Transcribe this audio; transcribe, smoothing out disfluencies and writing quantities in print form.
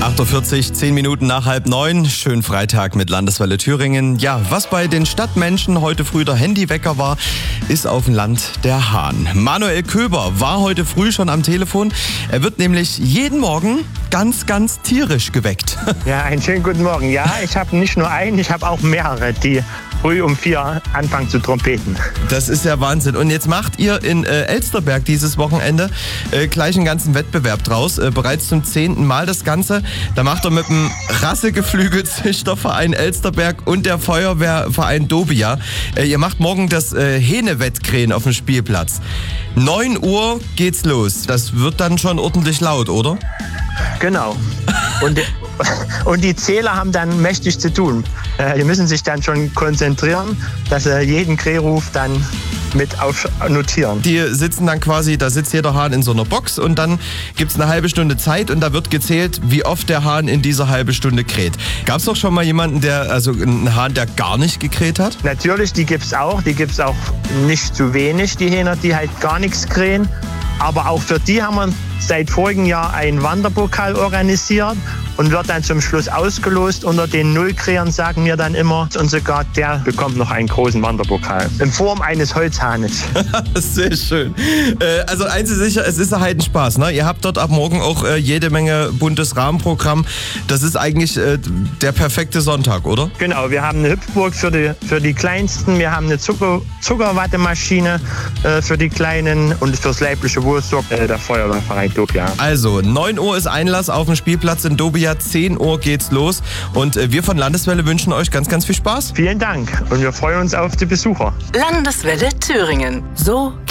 8.40 Uhr, 10 Minuten nach 8:30. Schönen Freitag mit Landeswelle Thüringen. Ja, was bei den Stadtmenschen heute früh der Handywecker war, ist auf dem Land der Hahn. Manuel Köber war heute früh schon am Telefon. Er wird nämlich jeden Morgen ganz, ganz tierisch geweckt. Ja, einen schönen guten Morgen. Ja, ich habe nicht nur einen, ich habe auch mehrere, die früh um 4 anfangen zu trompeten. Das ist ja Wahnsinn. Und jetzt macht ihr in Elsterberg dieses Wochenende gleich einen ganzen Wettbewerb draus. Bereits zum 10. Mal das Ganze. Da macht er mit dem Rassegeflügelzüchterverein Elsterberg und der Feuerwehrverein Dobia. Ihr macht morgen das Hähne-Wettkrähen auf dem Spielplatz. 9 Uhr geht's los. Das wird dann schon ordentlich laut, oder? Genau. Und die Zähler haben dann mächtig zu tun. Die müssen sich dann schon konzentrieren, dass sie jeden Krähruf dann mit notieren. Die sitzen dann quasi, da sitzt jeder Hahn in so einer Box und dann gibt's eine halbe Stunde Zeit und da wird gezählt, wie oft der Hahn in dieser halben Stunde kräht. Gab's doch schon mal jemanden, einen Hahn, der gar nicht gekräht hat? Natürlich, die gibt's auch. Die gibt's auch nicht zu wenig, die Hähner, die halt gar nichts krähen. Aber auch für die haben wir seit vorigem Jahr einen Wanderpokal organisiert und wird dann zum Schluss ausgelost. Unter den Nullkrähern sagen wir dann immer, und sogar der bekommt noch einen großen Wanderpokal in Form eines Holzhahnes. Sehr schön. Also eins ist sicher, es ist halt ein Spaß. Ne? Ihr habt dort ab morgen auch jede Menge buntes Rahmenprogramm. Das ist eigentlich der perfekte Sonntag, oder? Genau, wir haben eine Hüpfburg für die Kleinsten, wir haben eine Zuckerwattemaschine für die Kleinen und fürs leibliche Wohl sorgt der Feuerwehrverein Dobia. Also 9 Uhr ist Einlass auf dem Spielplatz in Dobia, 10 Uhr geht's los und wir von Landeswelle wünschen euch ganz, ganz viel Spaß. Vielen Dank und wir freuen uns auf die Besucher. Landeswelle Thüringen. So